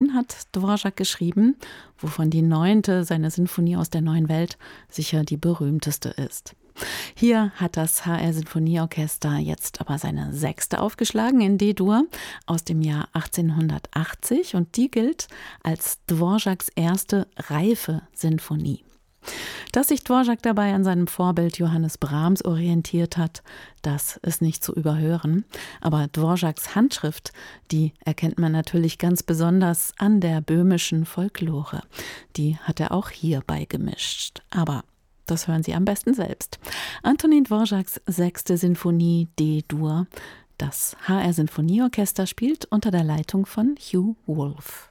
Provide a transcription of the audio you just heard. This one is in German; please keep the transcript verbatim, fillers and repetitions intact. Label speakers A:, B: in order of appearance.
A: Symphonien hat Dvorak geschrieben, wovon die neunte, seine Sinfonie aus der neuen Welt, sicher die berühmteste ist. Hier hat das H R-Sinfonieorchester jetzt aber seine sechste aufgeschlagen in D-Dur aus dem Jahr achtzehnhundertachtzig und die gilt als Dvoraks erste reife Sinfonie. Dass sich Dvorak dabei an seinem Vorbild Johannes Brahms orientiert hat, das ist nicht zu überhören. Aber Dvoraks Handschrift, die erkennt man natürlich ganz besonders an der böhmischen Folklore. Die hat er auch hier beigemischt. Aber das hören Sie am besten selbst. Antonín Dvoraks sechste Sinfonie D-Dur. Das H R-Sinfonieorchester spielt unter der Leitung von Hugh Wolf.